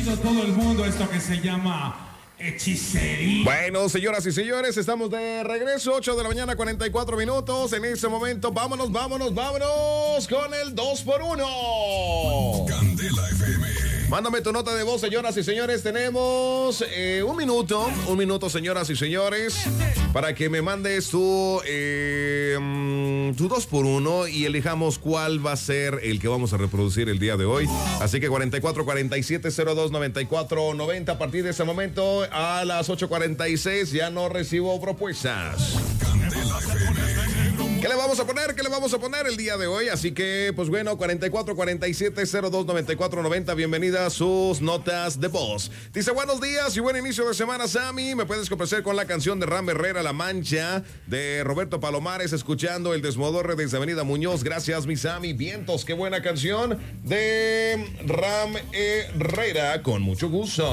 haciendo todo el mundo esto que se llama hechicería. Bueno, señoras y señores, estamos de regreso, 8 de la mañana, 44 minutos. En este momento, vámonos con el 2x1. Candela FM. Mándame tu nota de voz, señoras y señores. Tenemos un minuto, señoras y señores, para que me mandes tu 2x1 y elijamos cuál va a ser el que vamos a reproducir el día de hoy. Así que 44 47 02 94 90. A partir de ese momento, a las 8:46, ya no recibo propuestas. Candela FM. ¿Qué le vamos a poner el día de hoy? Así que, pues bueno, 44 47 02 94 90. Bienvenidas sus notas de voz. Dice, buenos días y buen inicio de semana, Sammy. Me puedes complacer con la canción de Ram Herrera, La Mancha, de Roberto Palomares, escuchando El Desmodorre desde Avenida Muñoz. Gracias, mi Sammy. Vientos, qué buena canción de Ram Herrera, con mucho gusto.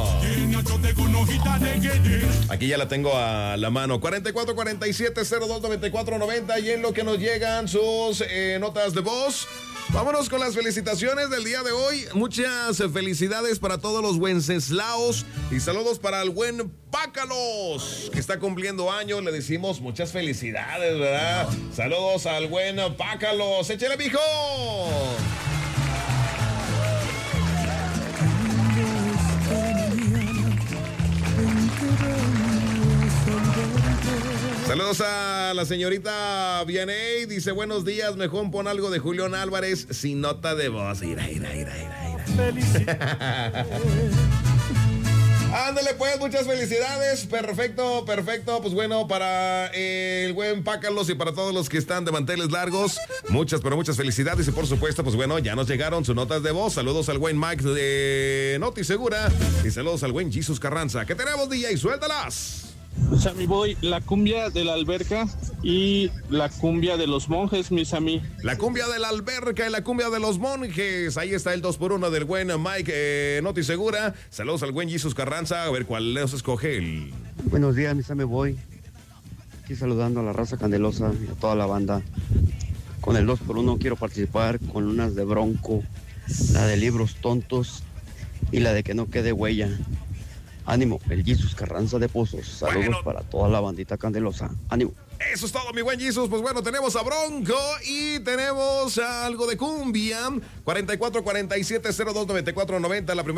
Aquí ya la tengo a la mano. 44 47 02 94 90. Y en lo que nos llegan sus notas de voz, vámonos con las felicitaciones del día de hoy. Muchas felicidades para todos los Wenceslaos y saludos para el buen Pácalos, que está cumpliendo años. Le decimos muchas felicidades, ¿verdad? Saludos al buen Pácalos. ¡Échale, mijo! Saludos a la señorita Vianey. Dice, buenos días, mejor pon algo de Julián Álvarez sin nota de voz. Ira. Ándale pues, muchas felicidades. Perfecto. Pues bueno, para el buen Pácalos y para todos los que están de manteles largos, muchas felicidades. Y por supuesto, pues bueno, ya nos llegaron sus notas de voz. Saludos al buen Mike de Noti Segura y saludos al buen Jesus Carranza. ¿Qué tenemos, DJ? Suéltalas. Sammy Boy, la cumbia de la alberca y la cumbia de los monjes, mi Sammy. La cumbia de la alberca y la cumbia de los monjes. Ahí está el 2x1 del buen Mike Noti Segura. Saludos al buen Jesus Carranza. A ver cuál les escoge. Buenos días, mi Sammy Boy. Aquí saludando a la raza candelosa y a toda la banda. Con el 2x1 quiero participar con unas de Bronco, la de Libros Tontos y la de Que No Quede Huella. Ánimo, el Jesus Carranza de Pozos. Saludos para toda la bandita candelosa. Ánimo. Eso es todo, mi buen Jesus. Pues bueno, tenemos a Bronco y tenemos algo de cumbia. 44 47 02 94 90. La primera